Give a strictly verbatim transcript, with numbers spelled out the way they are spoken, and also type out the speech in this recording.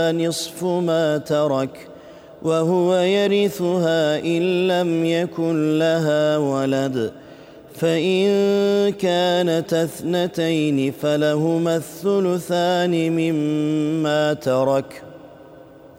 نصف ما ترك وهو يرثها إن لم يكن لها ولد، فإن كانت اثنتين فلهما الثلثان مما ترك،